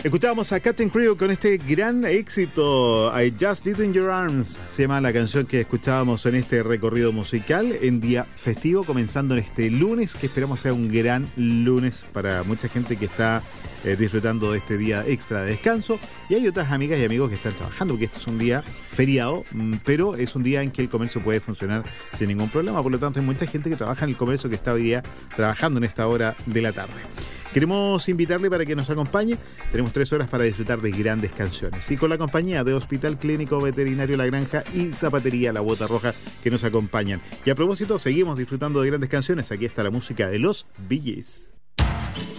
Escuchábamos a Captain Crew con este gran éxito, I Just Did In Your Arms, se llama la canción que escuchábamos en este recorrido musical en día festivo, comenzando en este lunes, que esperamos sea un gran lunes para mucha gente que está disfrutando de este día extra de descanso, y hay otras amigas y amigos que están trabajando, porque este es un día feriado, pero es un día en que el comercio puede funcionar sin ningún problema, por lo tanto hay mucha gente que trabaja en el comercio que está hoy día trabajando en esta hora de la tarde. Queremos invitarle para que nos acompañe. Tenemos 3 horas para disfrutar de grandes canciones. Y con la compañía de Hospital Clínico Veterinario La Granja y Zapatería La Bota Roja que nos acompañan. Y a propósito, seguimos disfrutando de grandes canciones. Aquí está la música de los Bee Gees.